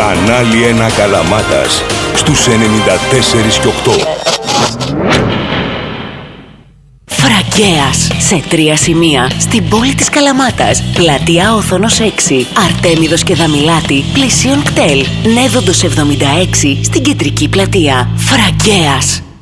Κανάλι 1 Καλαμάτας στους 94 και 8. Φραγκέας, σε 3 σημεία στην πόλη της Καλαμάτας. Πλατεία Όθωνος 6, Αρτέμιδος και Δαμιλάτη, πλησίον κτέλ. Νέδοντος 76 στην κεντρική πλατεία. Φραγκέας.